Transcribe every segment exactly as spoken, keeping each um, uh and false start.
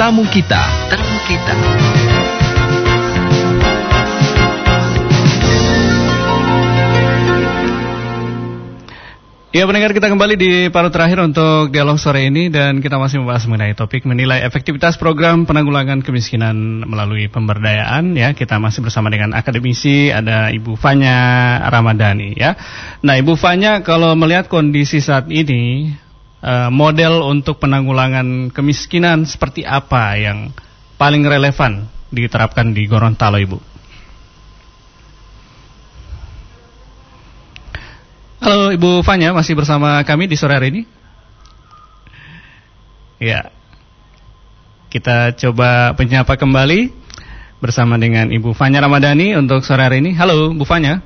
tamu kita. Tamu kita. Ya, pendengar, kita kembali di paruh terakhir untuk dialog sore ini dan kita masih membahas mengenai topik menilai efektivitas program penanggulangan kemiskinan melalui pemberdayaan. Ya, kita masih bersama dengan akademisi, ada Ibu Fanya Ramadhani. Ya, nah Ibu Fanya, kalau melihat kondisi saat ini, model untuk penanggulangan kemiskinan seperti apa yang paling relevan diterapkan di Gorontalo, Ibu? Halo Ibu Fanya, masih bersama kami di sore hari ini? Ya, kita coba menyapa kembali bersama dengan Ibu Fanya Ramadhani untuk sore hari ini. Halo Bu Fanya.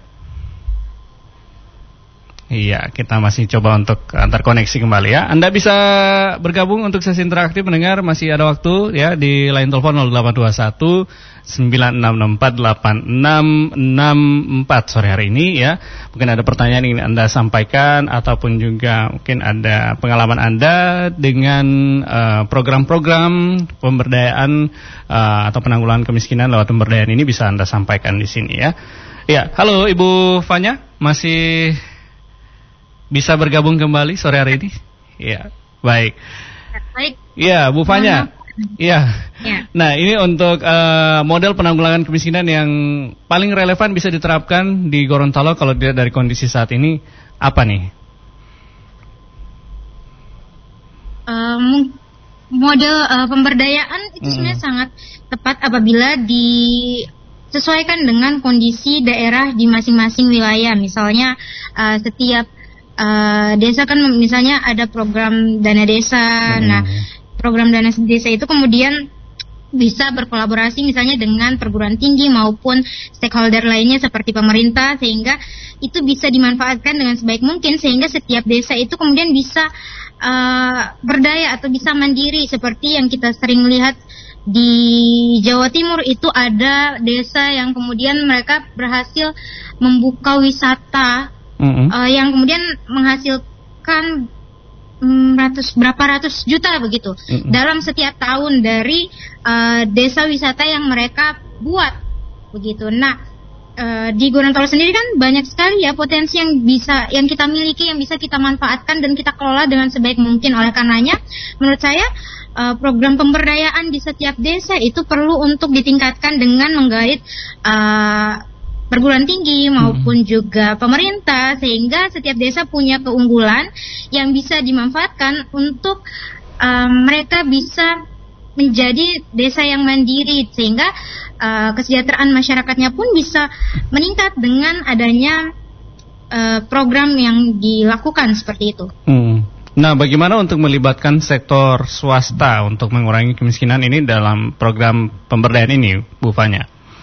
Iya, kita masih coba untuk antar koneksi kembali ya. Anda bisa bergabung untuk sesi interaktif mendengar, masih ada waktu ya di line telepon nol delapan dua satu sembilan enam enam empat delapan enam enam empat sore hari ini ya. Mungkin ada pertanyaan yang ingin Anda sampaikan ataupun juga mungkin ada pengalaman Anda dengan uh, program-program pemberdayaan uh, atau penanggulangan kemiskinan lewat pemberdayaan ini bisa Anda sampaikan di sini ya. Ya, halo Ibu Fanya, masih bisa bergabung kembali sore hari ini? Ya, baik. Baik. Ya, Bu Fanya. Ya. Ya. Nah, ini untuk uh, model penanggulangan kemiskinan yang paling relevan bisa diterapkan di Gorontalo kalau dilihat dari kondisi saat ini, apa nih? Um, model uh, pemberdayaan itu hmm. sebenarnya sangat tepat apabila disesuaikan dengan kondisi daerah di masing-masing wilayah. Misalnya uh, setiap Uh, desa kan misalnya ada program dana desa. Hmm. Nah, program dana desa itu kemudian bisa berkolaborasi misalnya dengan perguruan tinggi maupun stakeholder lainnya seperti pemerintah, sehingga itu bisa dimanfaatkan dengan sebaik mungkin sehingga setiap desa itu kemudian bisa uh, berdaya atau bisa mandiri, seperti yang kita sering lihat di Jawa Timur. Itu ada desa yang kemudian mereka berhasil membuka wisata Mm-hmm. Uh, yang kemudian menghasilkan um, ratus berapa ratus juta begitu mm-hmm. dalam setiap tahun dari uh, desa wisata yang mereka buat begitu. Nah, uh, di Gorontalo sendiri kan banyak sekali ya potensi yang bisa yang kita miliki, yang bisa kita manfaatkan dan kita kelola dengan sebaik mungkin. Oleh karenanya, menurut saya uh, program pemberdayaan di setiap desa itu perlu untuk ditingkatkan dengan menggait uh, perguruan tinggi maupun hmm. juga pemerintah, sehingga setiap desa punya keunggulan yang bisa dimanfaatkan untuk um, mereka bisa menjadi desa yang mandiri, sehingga uh, kesejahteraan masyarakatnya pun bisa meningkat dengan adanya uh, program yang dilakukan seperti itu. Hmm. Nah, bagaimana untuk melibatkan sektor swasta untuk mengurangi kemiskinan ini dalam program pemberdayaan ini, Bu Fanya?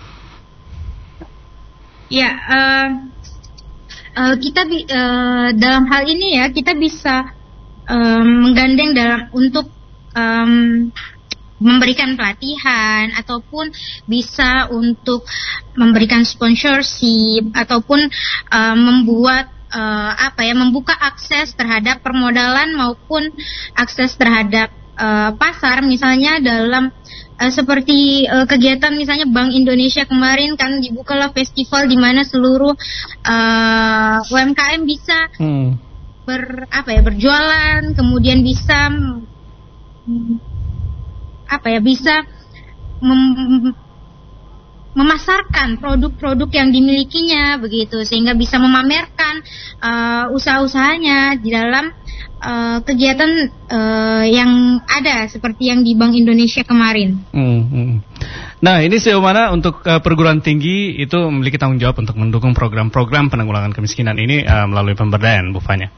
Ya, uh, uh, kita bi- uh, dalam hal ini ya kita bisa um, menggandeng dalam untuk um, memberikan pelatihan ataupun bisa untuk memberikan sponsorship ataupun uh, membuat uh, apa ya membuka akses terhadap permodalan maupun akses terhadap uh, pasar, misalnya dalam Uh, seperti uh, kegiatan misalnya Bank Indonesia kemarin kan dibukalah festival di mana seluruh uh, U M K M bisa hmm. ber apa ya berjualan, kemudian bisa mm, apa ya bisa mem- memasarkan produk-produk yang dimilikinya begitu, sehingga bisa memamerkan uh, usaha-usahanya di dalam uh, kegiatan uh, yang ada seperti yang di Bank Indonesia kemarin. Hmm, hmm. Nah, ini sejauh mana untuk uh, perguruan tinggi itu memiliki tanggung jawab untuk mendukung program-program penanggulangan kemiskinan ini uh, melalui pemberdayaan, Bu Fanya?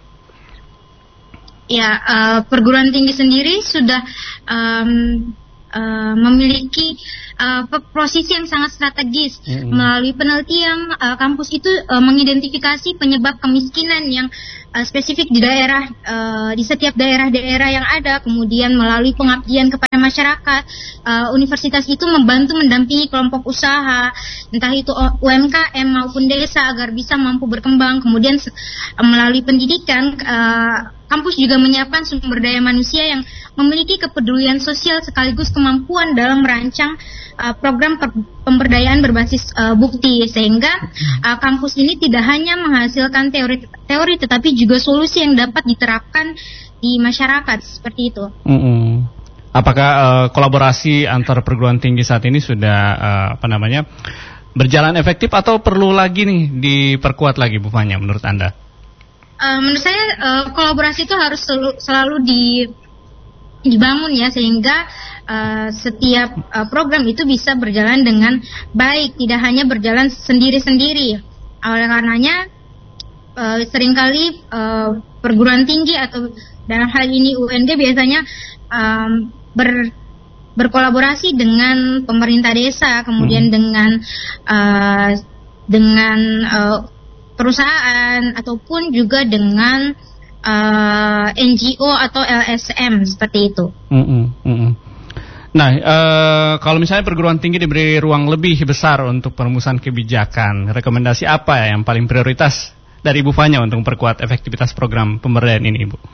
Ya, uh, perguruan tinggi sendiri sudah um, uh, memiliki uh, posisi yang sangat strategis. Mm-hmm. Melalui penelitian uh, kampus itu uh, mengidentifikasi penyebab kemiskinan yang uh, spesifik di daerah, uh, di setiap daerah-daerah yang ada, kemudian melalui pengabdian kepada masyarakat, uh, universitas itu membantu mendampingi kelompok usaha, entah itu U M K M maupun desa agar bisa mampu berkembang. Kemudian uh, melalui pendidikan, uh, kampus juga menyiapkan sumber daya manusia yang memiliki kepedulian sosial sekaligus kemampuan dalam merancang uh, program per- pemberdayaan berbasis uh, bukti, sehingga uh, kampus ini tidak hanya menghasilkan teori teori tetapi juga solusi yang dapat diterapkan di masyarakat, seperti itu. Mm-hmm. Apakah uh, kolaborasi antar perguruan tinggi saat ini sudah uh, apa namanya berjalan efektif atau perlu lagi nih diperkuat lagi, Bu Fanya, menurut Anda? Uh, menurut saya uh, kolaborasi itu harus selalu, selalu di dibangun ya, sehingga uh, setiap uh, program itu bisa berjalan dengan baik, tidak hanya berjalan sendiri-sendiri. Oleh karenanya uh, seringkali uh, perguruan tinggi atau dalam hal ini U N D biasanya um, ber berkolaborasi dengan pemerintah desa, kemudian hmm. dengan uh, dengan uh, perusahaan ataupun juga dengan Uh, N G O atau L S M, seperti itu. Mm-mm, mm-mm. Nah, uh, kalau misalnya perguruan tinggi diberi ruang lebih besar untuk perumusan kebijakan, rekomendasi apa ya yang paling prioritas dari Ibu Fanya untuk memperkuat efektivitas program pemberdayaan ini, Ibu?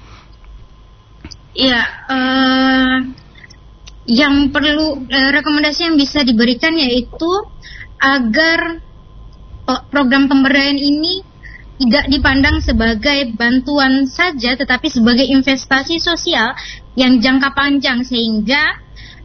Iya, uh, yang perlu uh, rekomendasi yang bisa diberikan yaitu agar uh, program pemberdayaan ini tidak dipandang sebagai bantuan saja, tetapi sebagai investasi sosial yang jangka panjang, sehingga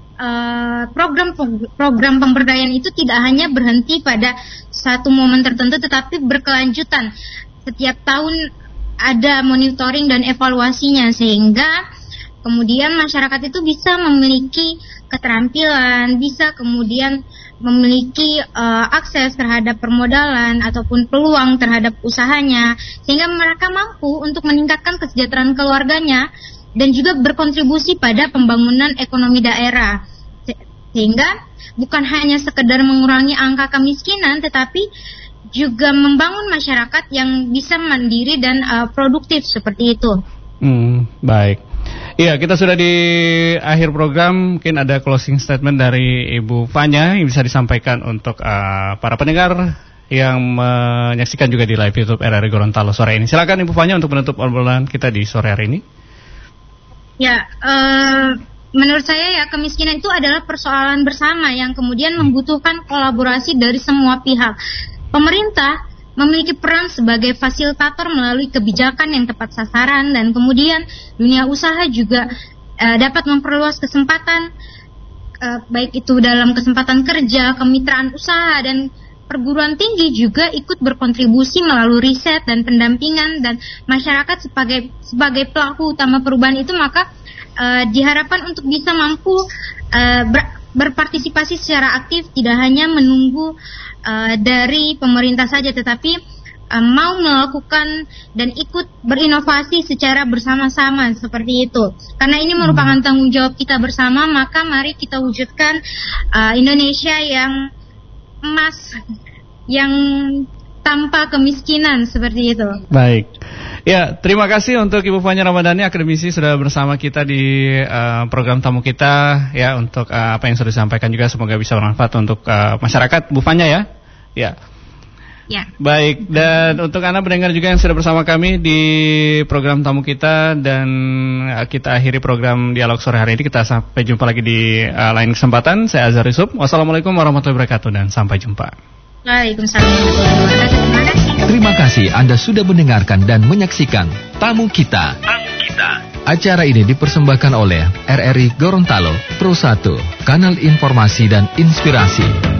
uh, program program pemberdayaan itu tidak hanya berhenti pada satu momen tertentu, tetapi berkelanjutan. Setiap tahun ada monitoring dan evaluasinya, sehingga kemudian masyarakat itu bisa memiliki keterampilan, bisa kemudian memiliki uh, akses terhadap permodalan ataupun peluang terhadap usahanya, sehingga mereka mampu untuk meningkatkan kesejahteraan keluarganya dan juga berkontribusi pada pembangunan ekonomi daerah, sehingga bukan hanya sekedar mengurangi angka kemiskinan, tetapi juga membangun masyarakat yang bisa mandiri dan uh, produktif, seperti itu. Hmm, baik. Iya, kita sudah di akhir program. Mungkin ada closing statement dari Ibu Fanya yang bisa disampaikan untuk uh, para pendengar yang menyaksikan juga di live YouTube R R I Gorontalo sore ini. Silakan Ibu Fanya untuk menutup obrolan kita di sore hari ini. Ya, uh, menurut saya ya kemiskinan itu adalah persoalan bersama yang kemudian membutuhkan kolaborasi dari semua pihak. Pemerintah memiliki peran sebagai fasilitator melalui kebijakan yang tepat sasaran, dan kemudian dunia usaha juga uh, dapat memperluas kesempatan, uh, baik itu dalam kesempatan kerja, kemitraan usaha, dan perguruan tinggi juga ikut berkontribusi melalui riset dan pendampingan, dan masyarakat sebagai sebagai pelaku utama perubahan itu maka uh, diharapkan untuk bisa mampu uh, ber, berpartisipasi secara aktif, tidak hanya menunggu Uh, dari pemerintah saja, tetapi uh, mau melakukan dan ikut berinovasi secara bersama-sama, seperti itu. Karena ini merupakan tanggung jawab kita bersama, maka mari kita wujudkan uh, Indonesia yang emas, yang tanpa kemiskinan, seperti itu. Baik. Ya, terima kasih untuk Ibu Fanya Ramadhani, akademisi, sudah bersama kita di uh, program tamu kita ya, untuk uh, apa yang sudah disampaikan juga semoga bisa bermanfaat untuk uh, masyarakat, Bu Fanya ya. Ya. Ya. Baik, dan untuk Anda pendengar juga yang sudah bersama kami di program tamu kita, dan uh, kita akhiri program Dialog sore hari ini. Kita sampai jumpa lagi di uh, lain kesempatan. Saya Azhar Yusuf. Wassalamualaikum warahmatullahi wabarakatuh dan sampai jumpa. Waalaikumsalam warahmatullahi wabarakatuh. Terima kasih. Terima kasih Anda sudah mendengarkan dan menyaksikan Tamu Kita. Tamu Kita. Acara ini dipersembahkan oleh R R I Gorontalo Pro satu, kanal informasi dan inspirasi.